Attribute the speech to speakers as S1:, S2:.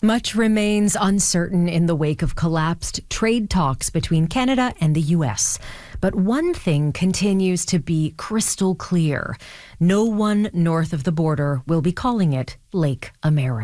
S1: Much remains uncertain in the wake of collapsed trade talks between Canada and the U.S. But one thing continues to be crystal clear. No one north of the border will be calling it Lake America.